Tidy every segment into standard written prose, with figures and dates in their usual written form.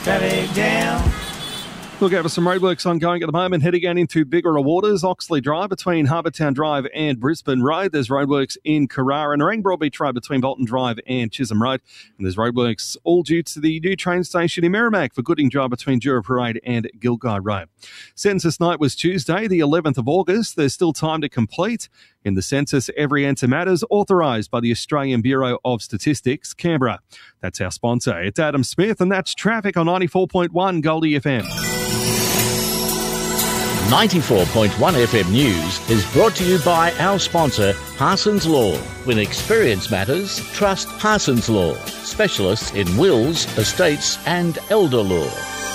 Traffic jam. Look out for some roadworks ongoing at the moment, heading out into Bigara Waters, Oxley Drive between Harbour Town Drive and Brisbane Road. There's roadworks in Carrara and Orang Broadbeach Road between Bolton Drive and Chisholm Road. And there's roadworks all due to the new train station in Merrimack for Gooding Drive between Jura Parade and Gilgai Road. Census night was Tuesday, the 11th of August. There's still time to complete. In the census, every answer matters, authorised by the Australian Bureau of Statistics, Canberra. That's our sponsor. It's Adam Smith, and that's traffic on 94.1 Goldie FM. 94.1 FM News is brought to you by our sponsor, Parsons Law. When experience matters, trust Parsons Law, specialists in wills, estates and elder law.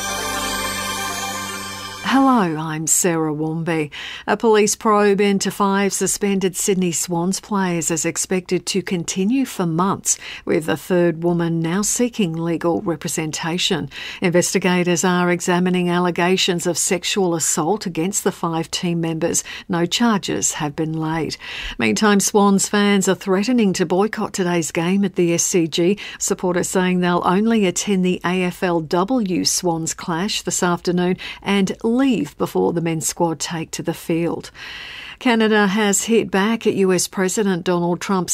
Hello, I'm Sarah Warmby. A police probe into 5 suspended Sydney Swans players is expected to continue for months, with a third woman now seeking legal representation. Investigators are examining allegations of sexual assault against the 5 team members. No charges have been laid. Meantime, Swans fans are threatening to boycott today's game at the SCG. Supporters saying they'll only attend the AFLW Swans clash this afternoon and leave before the men's squad take to the field. Canada has hit back at US President Donald Trump's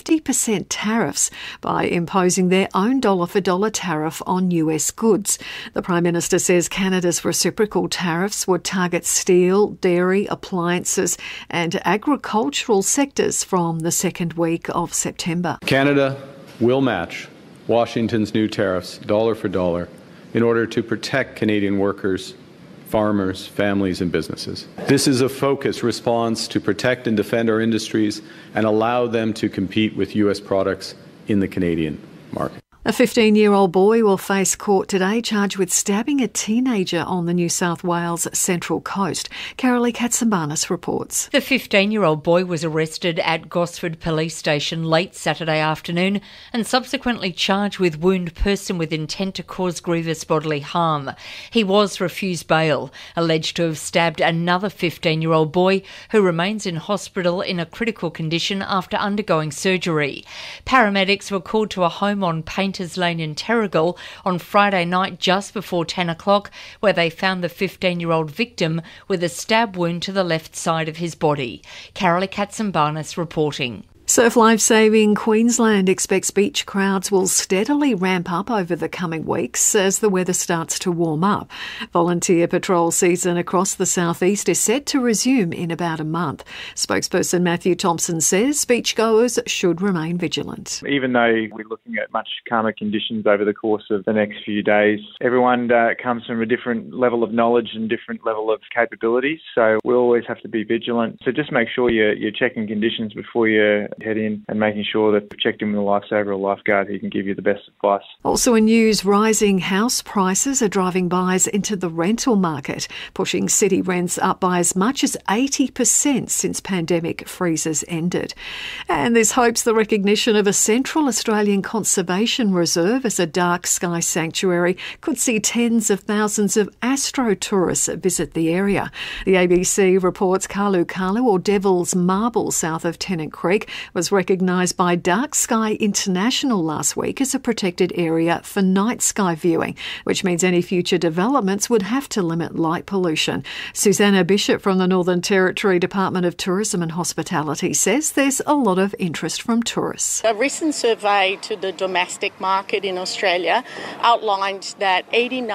50% tariffs by imposing their own dollar-for-dollar tariff on US goods. The Prime Minister says Canada's reciprocal tariffs would target steel, dairy, appliances and agricultural sectors from the second week of September. Canada will match Washington's new tariffs dollar for dollar in order to protect Canadian workers, farmers, families and businesses. This is a focused response to protect and defend our industries and allow them to compete with U.S. products in the Canadian market. A 15-year-old boy will face court today charged with stabbing a teenager on the New South Wales Central Coast. Carolee Katsambanis reports. The 15-year-old boy was arrested at Gosford Police Station late Saturday afternoon and subsequently charged with wound person with intent to cause grievous bodily harm. He was refused bail, alleged to have stabbed another 15-year-old boy who remains in hospital in a critical condition after undergoing surgery. Paramedics were called to a home on Painters Lane in Terrigal on Friday night just before 10 o'clock, where they found the 15-year-old victim with a stab wound to the left side of his body. Carolee Katsambanis reporting. Surf Lifesaving Queensland expects beach crowds will steadily ramp up over the coming weeks as the weather starts to warm up. Volunteer patrol season across the southeast is set to resume in about a month. Spokesperson Matthew Thompson says beachgoers should remain vigilant. Even though we're looking at much calmer conditions over the course of the next few days, everyone comes from a different level of knowledge and different level of capabilities, so we'll always have to be vigilant. So just make sure you're checking conditions before you head in and making sure that you've checked in with a lifesaver or lifeguard who can give you the best advice. Also in news, rising house prices are driving buyers into the rental market, pushing city rents up by as much as 80% since pandemic freezes ended. And there's hopes the recognition of a Central Australian Conservation Reserve as a dark sky sanctuary could see tens of thousands of astro tourists visit the area. The ABC reports Kalu Kalu, or Devil's Marble, south of Tennant Creek, was recognised by Dark Sky International last week as a protected area for night sky viewing, which means any future developments would have to limit light pollution. Susanna Bishop from the Northern Territory Department of Tourism and Hospitality says there's a lot of interest from tourists. A recent survey to the domestic market in Australia outlined that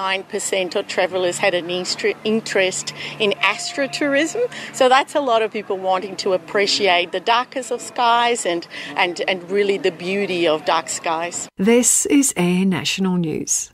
89% of travellers had an interest in astrotourism. So that's a lot of people wanting to appreciate the darkest of skies and really the beauty of dark skies. This is Air National News.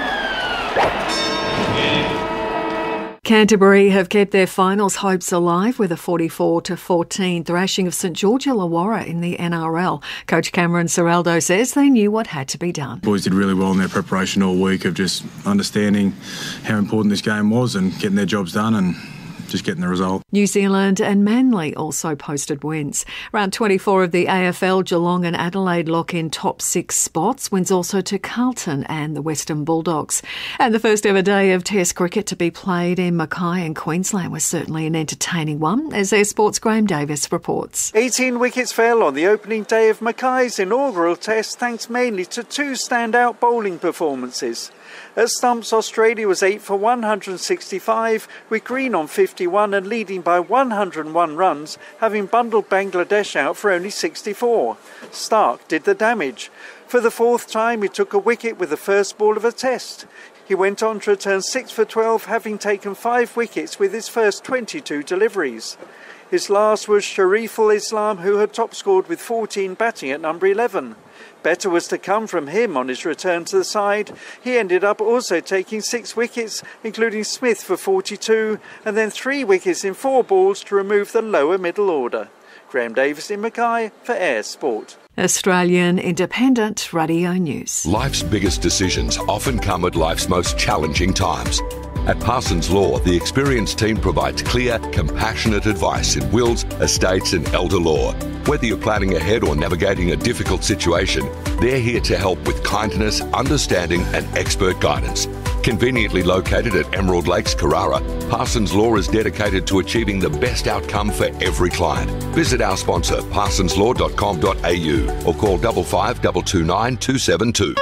Canterbury have kept their finals hopes alive with a 44-14 thrashing of St George Illawarra in the NRL. Coach Cameron Ciraldo says they knew what had to be done. Boys did really well in their preparation all week of just understanding how important this game was and getting their jobs done and just getting the result. New Zealand and Manly also posted wins. Round 24 of the AFL, Geelong and Adelaide lock in top 6 spots. Wins also to Carlton and the Western Bulldogs. And the first ever day of Test cricket to be played in Mackay in Queensland was certainly an entertaining one, as Air Sports' Graham Davis reports. 18 wickets fell on the opening day of Mackay's inaugural Test, thanks mainly to 2 standout bowling performances. At stumps, Australia was 8 for 165, with Green on 51 and leading by 101 runs, having bundled Bangladesh out for only 64. Stark did the damage. For the fourth time, he took a wicket with the first ball of a test. He went on to return 6 for 12, having taken 5 wickets with his first 22 deliveries. His last was Shariful Islam, who had top scored with 14 batting at number 11. Better was to come from him on his return to the side. He ended up also taking 6 wickets, including Smith for 42, and then 3 wickets in 4 balls to remove the lower middle order. Graham Davis in Mackay for Air Sport. Australian Independent Radio News. Life's biggest decisions often come at life's most challenging times. At Parsons Law, the experienced team provides clear, compassionate advice in wills, estates and elder law. Whether you're planning ahead or navigating a difficult situation, they're here to help with kindness, understanding and expert guidance. Conveniently located at Emerald Lakes, Carrara, Parsons Law is dedicated to achieving the best outcome for every client. Visit our sponsor, parsonslaw.com.au or call 55 229 272.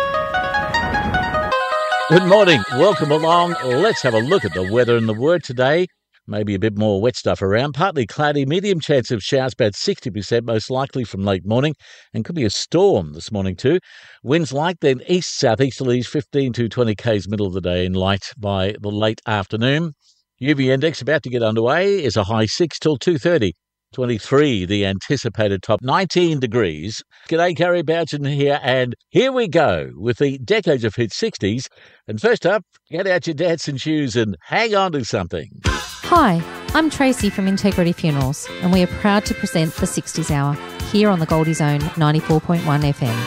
Good morning. Welcome along. Let's have a look at the weather and the word today. Maybe a bit more wet stuff around. Partly cloudy, medium chance of showers, about 60% most likely from late morning. And could be a storm this morning too. Winds light, then east-southeasterlies 15 to 20 k's middle of the day and light by the late afternoon. UV index about to get underway is a high 6 till 2:30. 23, the anticipated top, 19 degrees. G'day, Gary Bouchen here, and here we go with the decades of hit 60s. And first up, get out your dancing shoes and hang on to something. Hi, I'm Tracy from Integrity Funerals, and we are proud to present the 60s Hour here on the Goldie Zone 94.1 FM.